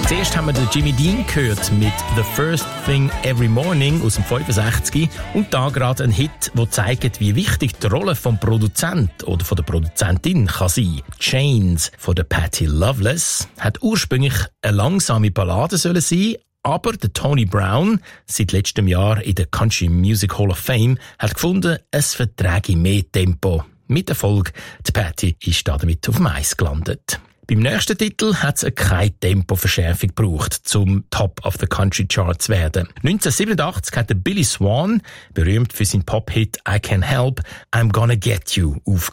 Zuerst haben wir den Jimmy Dean gehört mit «The First Thing Every Morning» aus dem 65 und da gerade ein Hit, der zeigt, wie wichtig die Rolle vom Produzent oder von der Produzentin kann sein. «Chains» von der Patti Loveless hat ursprünglich eine langsame Ballade sollen sein, aber der Tony Brown, seit letztem Jahr in der Country Music Hall of Fame, hat gefunden, es verträge mehr Tempo. Mit Erfolg, die Patti ist damit auf dem Eis gelandet. Beim nächsten Titel hat es keine Tempoverschärfung gebraucht, zum Top of the Country Chart zu werden. 1987 hat der Billy Swan, berühmt für seinen Pop-Hit «I Can't Help, I'm Gonna Get You», aufgenommen.